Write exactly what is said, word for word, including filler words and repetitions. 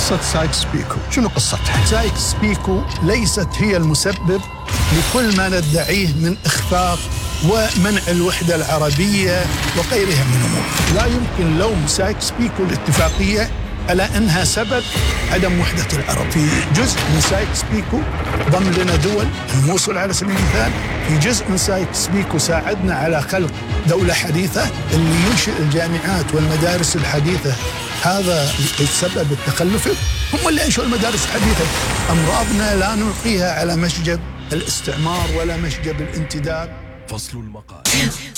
قصة سايكس بيكو؟ شنو قصتها؟ سايكس بيكو ليست هي المسبب لكل ما ندعيه من إخفاق ومنع الوحدة العربية وغيرها من الأمور. لا يمكن لوم سايكس بيكو الاتفاقية على أنها سبب عدم وحدة العرب. في جزء من سايكس بيكو ضم لنا دول، الموصل على سبيل المثال. في جزء من سايكس بيكو ساعدنا على خلق دولة حديثة. اللي ينشئ الجامعات والمدارس الحديثة هذا السبب التخلفي، هم اللي انشئوا المدارس الحديثة. أمراضنا لا نلقيها على مشجب الاستعمار ولا مشجب الانتداب. فصل المقال.